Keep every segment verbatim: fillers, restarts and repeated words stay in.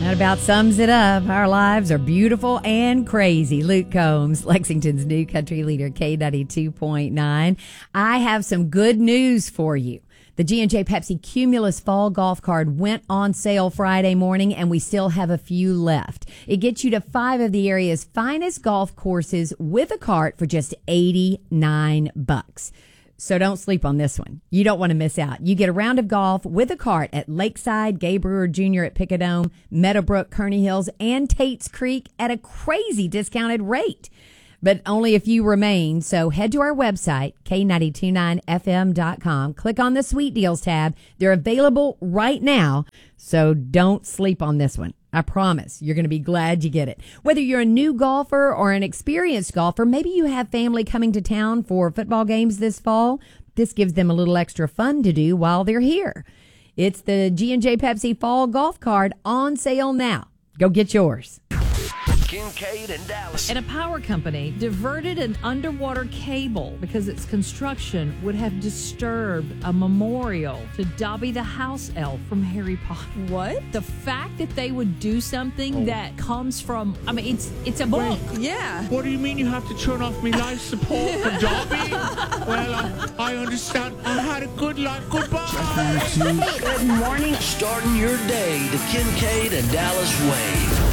That about sums it up. Our lives are beautiful and crazy. Luke Combs, Lexington's new country leader, K ninety-two point nine. I have some good news for you. The G and J Pepsi Cumulus Fall Golf Card went on sale Friday morning, and we still have a few left. It gets you to five of the area's finest golf courses with a cart for just eighty-nine bucks. So don't sleep on this one. You don't want to miss out. You get a round of golf with a cart at Lakeside, Gay Brewer Junior at Picadome, Meadowbrook, Kearney Hills, and Tate's Creek at a crazy discounted rate. But only a few remain, so head to our website, K nine two nine F M dot com. Click on the Sweet Deals tab. They're available right now, so don't sleep on this one. I promise you're going to be glad you get it. Whether you're a new golfer or an experienced golfer, maybe you have family coming to town for football games this fall. This gives them a little extra fun to do while they're here. It's the G and J Pepsi Fall Golf Card on sale now. Go get yours. Kincaid and Dallas. And a power company diverted an underwater cable because its construction would have disturbed a memorial to Dobby the house elf from Harry Potter. What? The fact that they would do something oh. that comes from, I mean, it's it's a book. Yeah. What do you mean you have to turn off me life support for Dobby? Well, I, I understand. I had a good life. Goodbye. Good morning. Starting your day the Kincaid and Dallas way.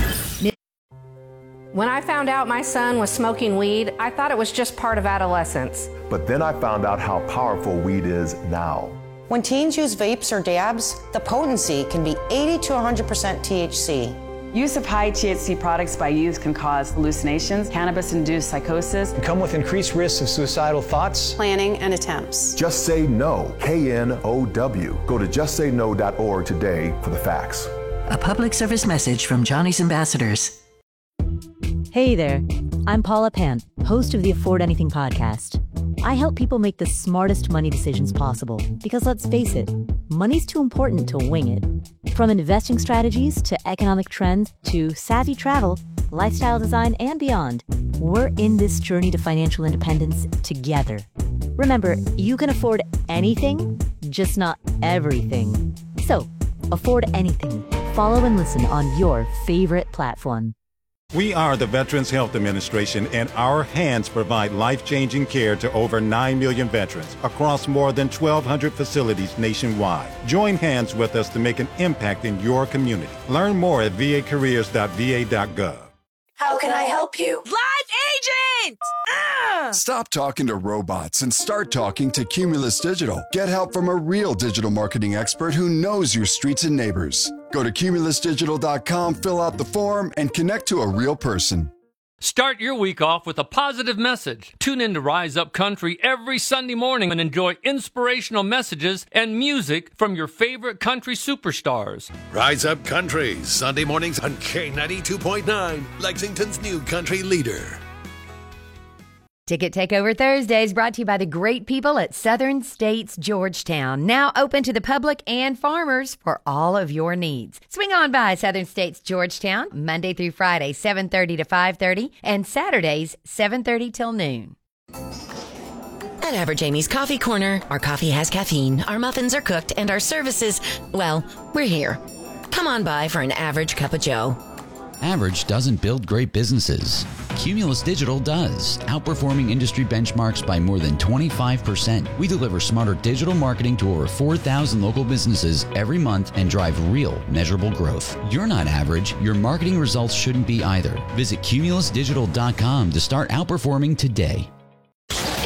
When I found out my son was smoking weed, I thought it was just part of adolescence. But then I found out how powerful weed is now. When teens use vapes or dabs, the potency can be eighty to one hundred percent T H C. Use of high T H C products by youth can cause hallucinations, cannabis-induced psychosis, and come with increased risks of suicidal thoughts, planning, and attempts. Just Say No, K N O W. Go to just say no dot org today for the facts. A public service message from Johnny's Ambassadors. Hey there, I'm Paula Pant, host of the Afford Anything podcast. I help people make the smartest money decisions possible because, let's face it, money's too important to wing it. From investing strategies to economic trends to savvy travel, lifestyle design, and beyond, we're in this journey to financial independence together. Remember, you can afford anything, just not everything. So, afford anything. Follow and listen on your favorite platform. We are the Veterans Health Administration, and our hands provide life-changing care to over nine million veterans across more than twelve hundred facilities nationwide. Join hands with us to make an impact in your community. Learn more at v a careers dot v a dot gov. How can I help you? Live agent! Ah! Stop talking to robots and start talking to Cumulus Digital. Get help from a real digital marketing expert who knows your streets and neighbors. Go to cumulus digital dot com, fill out the form, and connect to a real person. Start your week off with a positive message. Tune in to Rise Up Country every Sunday morning and enjoy inspirational messages and music from your favorite country superstars. Rise Up Country, Sunday mornings on K ninety-two point nine, Lexington's new country leader. Ticket Takeover Thursdays brought to you by the great people at Southern States Georgetown. Now open to the public and farmers for all of your needs. Swing on by Southern States Georgetown Monday through Friday, seven thirty to five thirty, and Saturdays, seven thirty till noon. At Average Amy's Coffee Corner, our coffee has caffeine, our muffins are cooked, and our services, well, we're here. Come on by for an average cup of joe. Average doesn't build great businesses. Cumulus Digital does, outperforming industry benchmarks by more than twenty-five percent. We deliver smarter digital marketing to over four thousand local businesses every month and drive real, measurable growth. You're not average. Your marketing results shouldn't be either. Visit cumulus digital dot com to start outperforming today.